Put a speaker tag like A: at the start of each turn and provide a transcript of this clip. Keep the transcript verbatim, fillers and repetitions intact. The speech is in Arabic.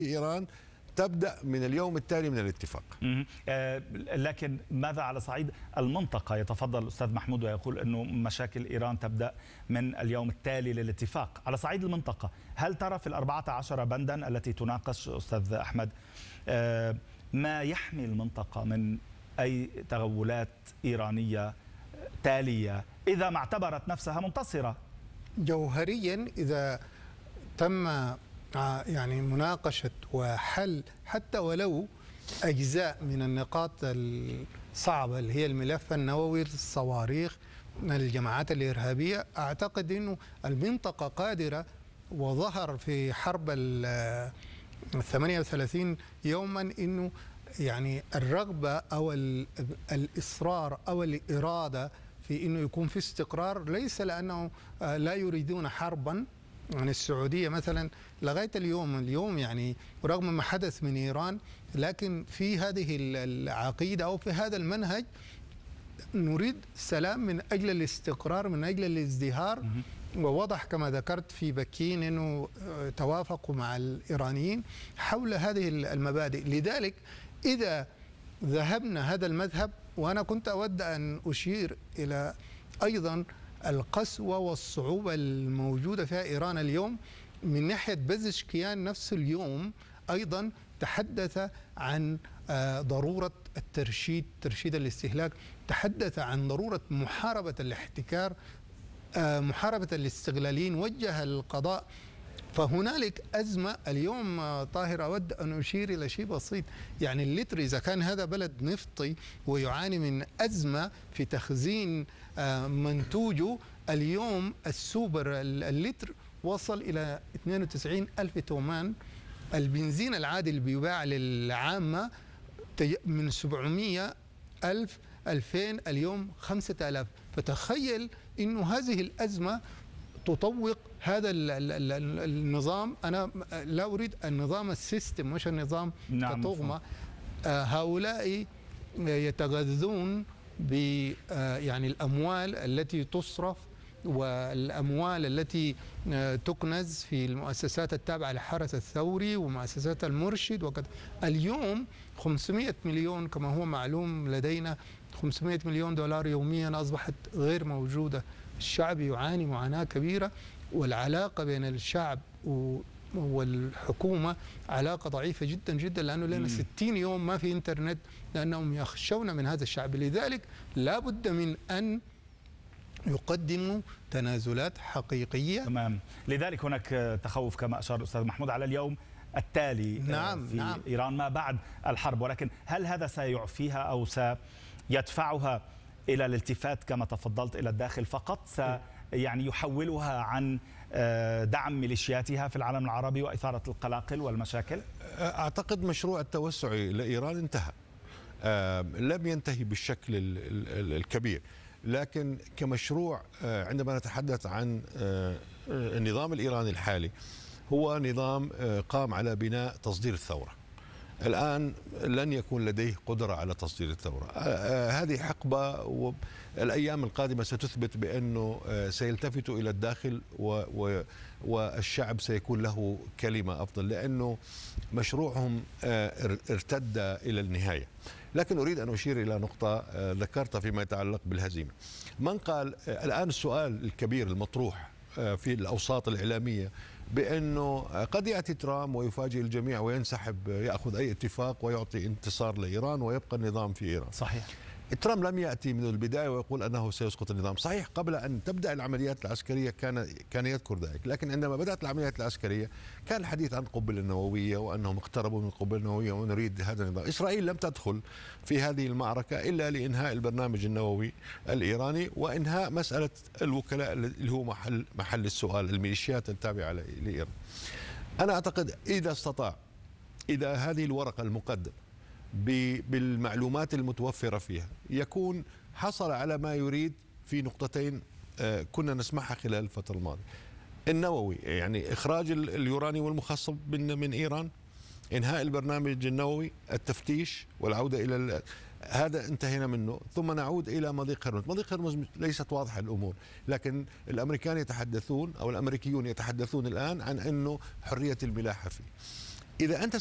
A: إيران تبدأ من اليوم التالي من الاتفاق.
B: آه لكن ماذا على صعيد المنطقة؟ يتفضل الأستاذ محمود ويقول أنه مشاكل إيران تبدأ من اليوم التالي للاتفاق. على صعيد المنطقة، هل ترى في الأربعة عشر بندا التي تناقش أستاذ أحمد آه ما يحمي المنطقة من أي تغولات إيرانية تالية إذا ما اعتبرت نفسها منتصرة؟
C: جوهريا إذا تم يعني مناقشة وحل حتى ولو أجزاء من النقاط الصعبة اللي هي الملف النووي، الصواريخ، الجماعات الإرهابية، أعتقد أنه المنطقة قادرة. وظهر في حرب الثمانية وثلاثين يوما أنه يعني الرغبة أو الإصرار أو الإرادة في أنه يكون في استقرار، ليس لأنه لا يريدون حربا. يعني السعودية مثلا لغاية اليوم اليوم يعني رغم ما حدث من إيران، لكن في هذه العقيدة أو في هذا المنهج نريد سلام من أجل الاستقرار، من أجل الازدهار. ووضح كما ذكرت في بكين أنه توافقوا مع الإيرانيين حول هذه المبادئ. لذلك إذا ذهبنا هذا المذهب، وأنا كنت أود أن أشير إلى أيضا القسوة والصعوبة الموجودة فيها إيران اليوم من ناحية بزشكيان نفس اليوم أيضا تحدث عن ضرورة الترشيد، ترشيد الاستهلاك، تحدث عن ضرورة محاربة الاحتكار، محاربة الاستغلاليين، وجه القضاء. فهنالك أزمة اليوم. طاهر، أود أن أشير إلى شيء بسيط. يعني اللتر إذا كان هذا بلد نفطي ويعاني من أزمة في تخزين منتوجه، اليوم السوبر اللتر وصل إلى اثنين وتسعين ألف تومان. البنزين العادي اللي بيباع للعامة من سبعمئة ألف ألفين، اليوم خمسة آلاف. فتخيل أنه هذه الأزمة تطوق هذا النظام. أنا لا أريد النظام السيستم مش النظام
B: نعم
C: كطغمة. هؤلاء يتغذون ب يعني الأموال التي تصرف والأموال التي تكنز في المؤسسات التابعة للحرس الثوري ومؤسسات المرشد وكذا. اليوم خمسمئة مليون كما هو معلوم لدينا، خمسمئة مليون دولار يوميا أصبحت غير موجودة. الشعب يعاني معاناة كبيرة، والعلاقة بين الشعب والحكومة علاقة ضعيفة جدا جدا، لأنه لنا ستين يوم ما في إنترنت، لأنهم يخشون من هذا الشعب. لذلك لا بد من أن يقدموا تنازلات حقيقية.
B: تمام. لذلك هناك تخوف كما أشار الأستاذ محمود على اليوم التالي
C: نعم
B: في
C: نعم.
B: إيران ما بعد الحرب، ولكن هل هذا سيعفيها أو سيدفعها إلى الالتفات كما تفضلت إلى الداخل فقط؟ س يعني يحولها عن دعم ميليشياتها في العالم العربي وإثارة القلاقل والمشاكل؟
A: أعتقد مشروع التوسع لإيران انتهى، لم ينتهي بالشكل الكبير، لكن كمشروع عندما نتحدث عن النظام الإيراني الحالي هو نظام قام على بناء تصدير الثورة. الآن لن يكون لديه قدرة على تصدير الثورة. هذه حقبة، والأيام القادمة ستثبت بأنه سيلتفت إلى الداخل والشعب سيكون له كلمة أفضل، لأنه مشروعهم ارتد إلى النهاية. لكن أريد أن أشير إلى نقطة ذكرتها فيما يتعلق بالهزيمة. من قال الآن السؤال الكبير المطروح في الأوساط الإعلامية بأنه قد يأتي ترامب ويفاجئ الجميع وينسحب، يأخذ أي اتفاق ويعطي انتصار لإيران ويبقى النظام في إيران.
B: صحيح.
A: ترامب لم يأتي من البداية ويقول أنه سيسقط النظام. صحيح قبل أن تبدأ العمليات العسكرية كان كان يذكر ذلك، لكن عندما بدأت العمليات العسكرية كان الحديث عن القنبلة النووية وأنهم اقتربوا من القنبلة النووية ونريد هذا النظام. إسرائيل لم تدخل في هذه المعركة إلا لإنهاء البرنامج النووي الإيراني وإنهاء مسألة الوكلاء اللي هو محل محل السؤال، الميليشيات التابعة لإيران. أنا أعتقد إذا استطاع، إذا هذه الورقة المقدمة بالمعلومات المتوفرة فيها يكون حصل على ما يريد في نقطتين كنا نسمعها خلال الفترة الماضية: النووي، يعني إخراج اليورانيوم المخصب من من إيران، إنهاء البرنامج النووي، التفتيش والعودة إلى هذا انتهينا منه، ثم نعود إلى مضيق هرمز. مضيق هرمز ليست واضحة الأمور، لكن الأمريكان يتحدثون أو الأمريكيون يتحدثون الآن عن أنه حرية الملاحة فيه. إذا أنت